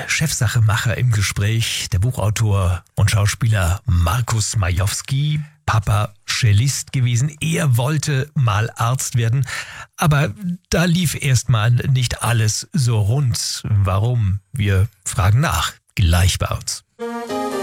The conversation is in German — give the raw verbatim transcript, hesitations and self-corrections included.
Chefsachemacher im Gespräch, der Buchautor und Schauspieler Markus Majowski, Papa Cellist gewesen. Er wollte mal Arzt werden, aber da lief erstmal nicht alles so rund. Warum? Wir fragen nach, gleich bei uns.